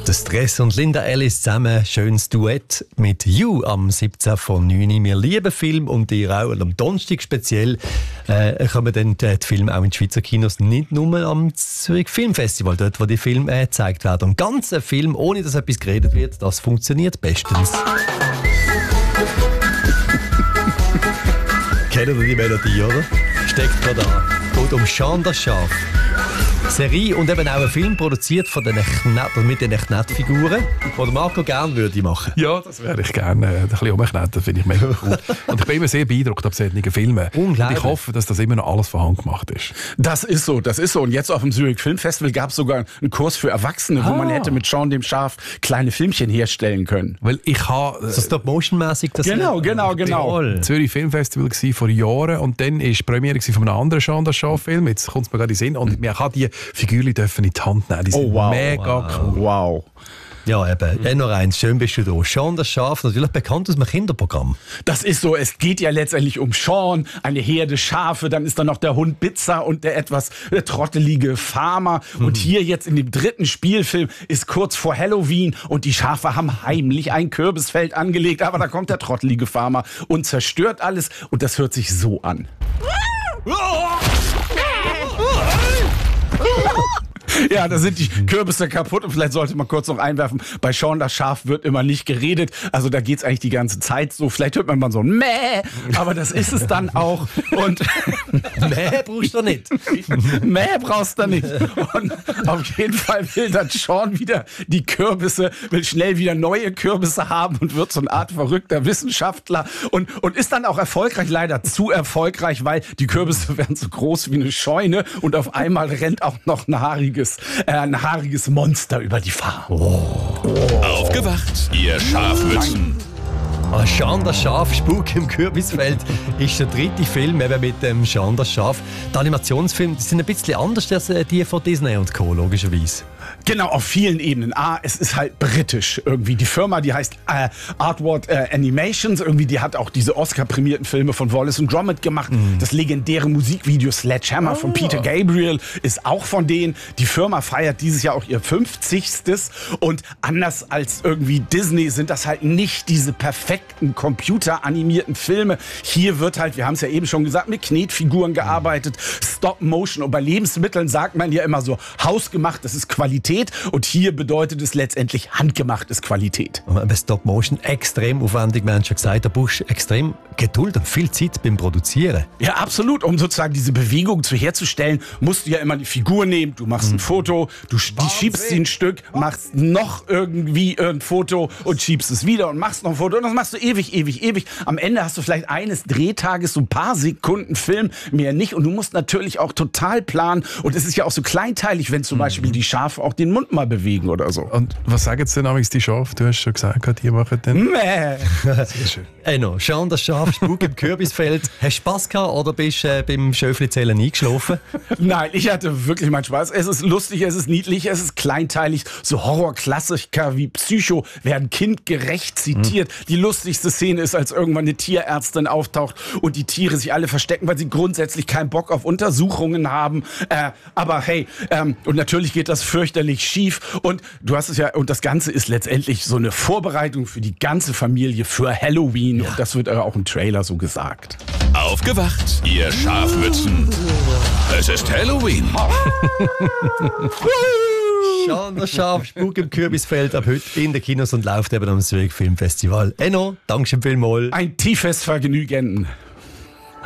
Der Stress und Linda Ellis zusammen, schönes Duett mit You am 17. von 9. Wir lieben Film und ihr auch. Und am Donnerstag speziell kommen dann die Filme auch in die Schweizer Kinos, nicht nur am Zürich Filmfestival, dort wo die Filme gezeigt werden. Und ganz ein Film, ohne dass etwas geredet wird, das funktioniert bestens. Kennen Sie die Melodie, oder? Steckt gerade an. Geht um Jean das Schaf. Serie und eben auch ein Film produziert von mit den Knettfiguren, die Marco gerne würde machen. Ja, das würde ich gerne. Ein bisschen umknetten, finde ich mega cool. Und ich bin immer sehr beeindruckt ab solchen Filmen. Und ich hoffe, dass das immer noch alles von Hand gemacht ist. Das ist so. Und jetzt auf dem Zürich Filmfestival gab es sogar einen Kurs für Erwachsene, wo man hätte mit Jean dem Schaf kleine Filmchen herstellen können. Weil ich habe... So Stop-Motion-mäßig das... Genau. Zürich Filmfestival war vor Jahren und dann war die Premiere von einem anderen Jean das Schaf-Film. Jetzt kommt es mir gerade in den Sinn. Und man kann die Figürchen dürfen in die Hand nehmen. Die sind mega cool. Wow. Ja, eben. Noch eins. Schön bist du da. Jean das Schaf, natürlich bekannt aus einem Kinderprogramm. Das ist so. Es geht ja letztendlich um Sean, eine Herde Schafe. Dann ist da noch der Hund Bitzer und der etwas trottelige Farmer. Und hier jetzt in dem 3. Spielfilm ist kurz vor Halloween und die Schafe haben heimlich ein Kürbisfeld angelegt. Aber da kommt der trottelige Farmer und zerstört alles. Und das hört sich so an. Ja, da sind die Kürbisse kaputt und vielleicht sollte man kurz noch einwerfen, bei Sean das Schaf wird immer nicht geredet, also da geht's eigentlich die ganze Zeit so, vielleicht hört man mal so ein Mäh, aber das ist es dann auch und Mäh brauchst du nicht. Mäh brauchst du nicht und auf jeden Fall will dann Sean wieder die Kürbisse, will schnell wieder neue Kürbisse haben und wird so eine Art verrückter Wissenschaftler und ist dann auch erfolgreich, leider zu erfolgreich, weil die Kürbisse werden so groß wie eine Scheune und auf einmal rennt auch noch ein haariges Monster über die Farm. Aufgewacht, ihr Schafmützen. Jean das Schaf, Spuk im Kürbisfeld, ist der 3. Film eben mit dem Jean das Schaf. Die Animationsfilme sind ein bisschen anders als die von Disney und Co., logischerweise. Genau, auf vielen Ebenen. Es ist halt britisch irgendwie. Die Firma, die heißt Artward Animations. Irgendwie, die hat auch diese Oscar-prämierten Filme von Wallace und Gromit gemacht. Das legendäre Musikvideo Sledgehammer von Peter Gabriel ist auch von denen. Die Firma feiert dieses Jahr auch ihr 50. Und anders als irgendwie Disney sind das halt nicht diese perfekten computeranimierten Filme. Hier wird halt, wir haben es ja eben schon gesagt, mit Knetfiguren gearbeitet, Stop-Motion. Und bei Lebensmitteln sagt man ja immer so, hausgemacht, das ist Qualität. Und hier bedeutet es letztendlich, handgemacht ist Qualität. Bei Stop-Motion extrem aufwendig, man hat schon gesagt, da brauchst du extrem Geduld und viel Zeit beim Produzieren. Ja, absolut. Um sozusagen diese Bewegung herzustellen, musst du ja immer die Figur nehmen, du machst ein Foto, die schiebst sie ein Stück, machst noch irgendwie ein Foto und schiebst es wieder und machst noch ein Foto und das machst du ewig. Am Ende hast du vielleicht eines Drehtages so ein paar Sekunden Film, mehr nicht. Und du musst natürlich auch total planen. Und es ist ja auch so kleinteilig, wenn zum Beispiel die Schafe auch den Mund mal bewegen oder so. Und was sagen sie denn die Schafe? Du hast schon gesagt, die machen dann... Mäh. Sehr schön. Jean das Schaf, Spuk im Kürbisfeld. Hast du Spass gehabt oder bist du beim Schöfli-Zählen eingeschlafen? Nein, ich hatte wirklich meinen Spaß. Es ist lustig, es ist niedlich, es ist kleinteilig. So Horrorklassiker wie Psycho werden kindgerecht zitiert. Die lustigste Szene ist, als irgendwann eine Tierärztin auftaucht und die Tiere sich alle verstecken, weil sie grundsätzlich keinen Bock auf Untersuchungen haben. Aber hey, und natürlich geht das fürchterlich schief. Und du hast es ja, und das Ganze ist letztendlich so eine Vorbereitung für die ganze Familie für Halloween. Ja. Und das wird auch im Trailer so gesagt. Aufgewacht, ihr Schafmützen. Es ist Halloween. Jean das Schaf, Spuk im Kürbisfeld, ab heute in den Kinos und läuft eben am Zürich Filmfestival. Enno, Dankeschön vielmals. Ein tiefes Vergnügen.